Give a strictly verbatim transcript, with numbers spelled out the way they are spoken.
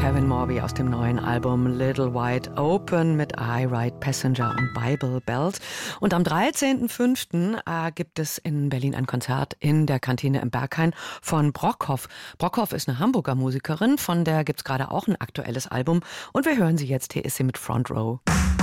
Kevin Morby aus dem neuen Album Little Wide Open mit I Ride Passenger und Bible Belt. Und am dreizehnten fünften äh, gibt es in Berlin ein Konzert in der Kantine im Berghain von Brockhoff. Brockhoff ist eine Hamburger Musikerin, von der gibt es gerade auch ein aktuelles Album. Und wir hören sie jetzt, hier ist sie mit Front Row.